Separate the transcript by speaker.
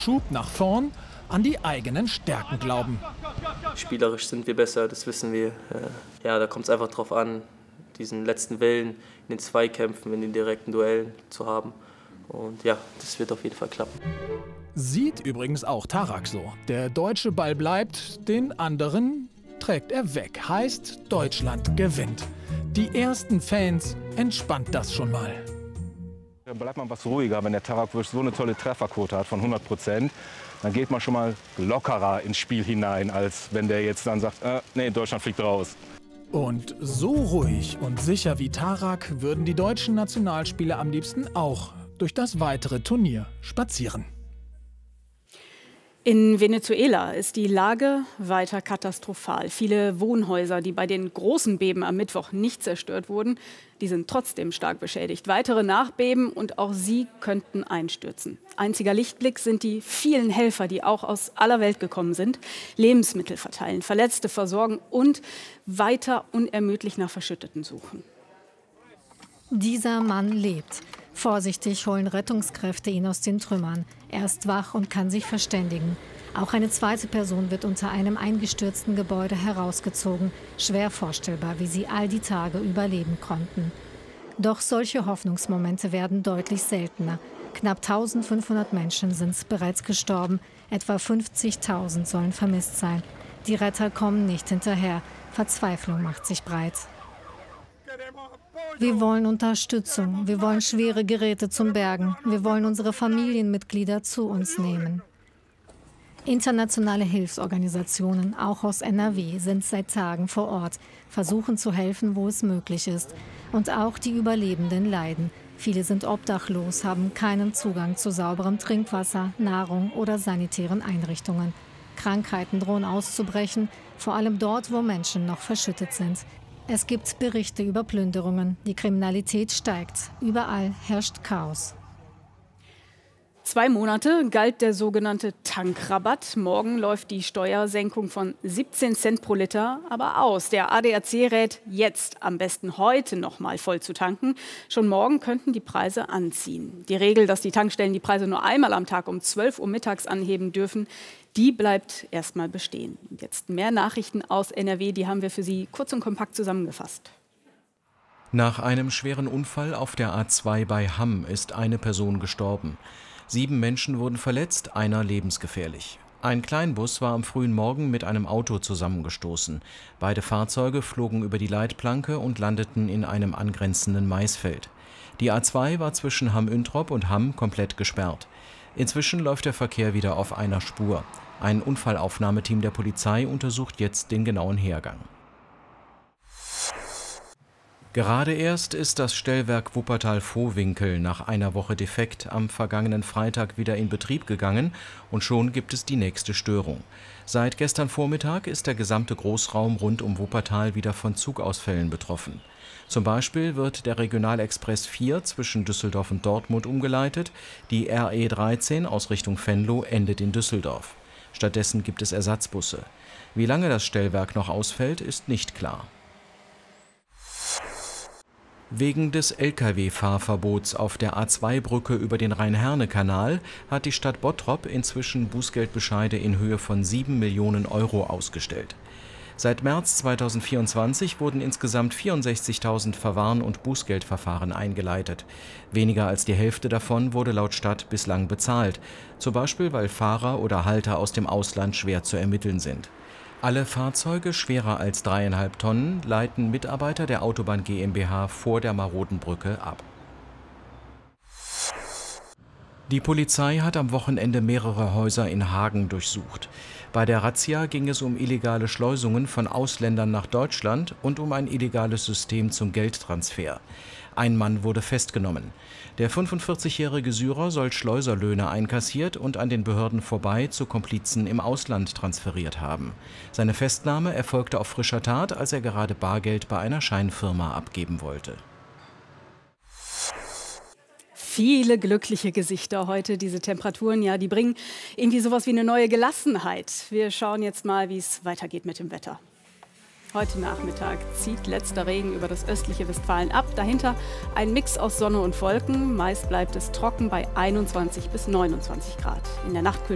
Speaker 1: Schub nach vorn, an die eigenen Stärken glauben.
Speaker 2: Spielerisch sind wir besser, das wissen wir. Ja, da kommt es einfach drauf an, diesen letzten Willen in den Zweikämpfen, in den direkten Duellen zu haben. Und ja, das wird auf jeden Fall klappen.
Speaker 1: Sieht übrigens auch Tarak so. Der deutsche Ball bleibt, den anderen trägt er weg. Heißt, Deutschland gewinnt. Die ersten Fans entspannt das schon mal.
Speaker 3: Da bleibt man was ruhiger, wenn der Tarak so eine tolle Trefferquote hat von 100%. Dann geht man schon mal lockerer ins Spiel hinein, als wenn der jetzt dann sagt, nee, Deutschland fliegt raus.
Speaker 1: Und so ruhig und sicher wie Tarak würden die deutschen Nationalspieler am liebsten auch durch das weitere Turnier spazieren.
Speaker 4: In Venezuela ist die Lage weiter katastrophal. Viele Wohnhäuser, die bei den großen Beben am Mittwoch nicht zerstört wurden, die sind trotzdem stark beschädigt. Weitere Nachbeben und auch sie könnten einstürzen. Einziger Lichtblick sind die vielen Helfer, die auch aus aller Welt gekommen sind. Lebensmittel verteilen, Verletzte versorgen und weiter unermüdlich nach Verschütteten suchen.
Speaker 5: Dieser Mann lebt. Vorsichtig holen Rettungskräfte ihn aus den Trümmern. Er ist wach und kann sich verständigen. Auch eine zweite Person wird unter einem eingestürzten Gebäude herausgezogen. Schwer vorstellbar, wie sie all die Tage überleben konnten. Doch solche Hoffnungsmomente werden deutlich seltener. Knapp 1500 Menschen sind bereits gestorben. Etwa 50.000 sollen vermisst sein. Die Retter kommen nicht hinterher. Verzweiflung macht sich breit. Wir wollen Unterstützung, wir wollen schwere Geräte zum Bergen, wir wollen unsere Familienmitglieder zu uns nehmen. Internationale Hilfsorganisationen, auch aus NRW, sind seit Tagen vor Ort, versuchen zu helfen, wo es möglich ist. Und auch die Überlebenden leiden. Viele sind obdachlos, haben keinen Zugang zu sauberem Trinkwasser, Nahrung oder sanitären Einrichtungen. Krankheiten drohen auszubrechen, vor allem dort, wo Menschen noch verschüttet sind. Es gibt Berichte über Plünderungen. Die Kriminalität steigt. Überall herrscht Chaos.
Speaker 4: 2 Monate galt der sogenannte Tankrabatt. Morgen läuft die Steuersenkung von 17 Cent pro Liter aber aus. Der ADAC rät jetzt, am besten heute noch mal voll zu tanken. Schon morgen könnten die Preise anziehen. Die Regel, dass die Tankstellen die Preise nur einmal am Tag um 12 Uhr mittags anheben dürfen, die bleibt erstmal bestehen. Und jetzt mehr Nachrichten aus NRW, die haben wir für Sie kurz und kompakt zusammengefasst.
Speaker 6: Nach einem schweren Unfall auf der A2 bei Hamm ist eine Person gestorben. 7 Menschen wurden verletzt, einer lebensgefährlich. Ein Kleinbus war am frühen Morgen mit einem Auto zusammengestoßen. Beide Fahrzeuge flogen über die Leitplanke und landeten in einem angrenzenden Maisfeld. Die A2 war zwischen Hamm-Üntrop und Hamm komplett gesperrt. Inzwischen läuft der Verkehr wieder auf einer Spur. Ein Unfallaufnahmeteam der Polizei untersucht jetzt den genauen Hergang. Gerade erst ist das Stellwerk Wuppertal-Vohwinkel nach einer Woche defekt am vergangenen Freitag wieder in Betrieb gegangen und schon gibt es die nächste Störung. Seit gestern Vormittag ist der gesamte Großraum rund um Wuppertal wieder von Zugausfällen betroffen. Zum Beispiel wird der Regionalexpress 4 zwischen Düsseldorf und Dortmund umgeleitet. Die RE 13 aus Richtung Venlo endet in Düsseldorf. Stattdessen gibt es Ersatzbusse. Wie lange das Stellwerk noch ausfällt, ist nicht klar. Wegen des Lkw-Fahrverbots auf der A2-Brücke über den Rhein-Herne-Kanal hat die Stadt Bottrop inzwischen Bußgeldbescheide in Höhe von 7 Millionen Euro ausgestellt. Seit März 2024 wurden insgesamt 64.000 Verwarn- und Bußgeldverfahren eingeleitet. Weniger als die Hälfte davon wurde laut Stadt bislang bezahlt, zum Beispiel weil Fahrer oder Halter aus dem Ausland schwer zu ermitteln sind. Alle Fahrzeuge schwerer als 3,5 Tonnen leiten Mitarbeiter der Autobahn GmbH vor der maroden Brücke ab. Die Polizei hat am Wochenende mehrere Häuser in Hagen durchsucht. Bei der Razzia ging es um illegale Schleusungen von Ausländern nach Deutschland und um ein illegales System zum Geldtransfer. Ein Mann wurde festgenommen. Der 45-jährige Syrer soll Schleuserlöhne einkassiert und an den Behörden vorbei zu Komplizen im Ausland transferiert haben. Seine Festnahme erfolgte auf frischer Tat, als er gerade Bargeld bei einer Scheinfirma abgeben wollte.
Speaker 4: Viele glückliche Gesichter heute. Diese Temperaturen, ja, die bringen irgendwie sowas wie eine neue Gelassenheit. Wir schauen jetzt mal, wie es weitergeht mit dem Wetter. Heute Nachmittag zieht letzter Regen über das östliche Westfalen ab. Dahinter ein Mix aus Sonne und Wolken. Meist bleibt es trocken bei 21 bis 29 Grad. In der Nacht kühlt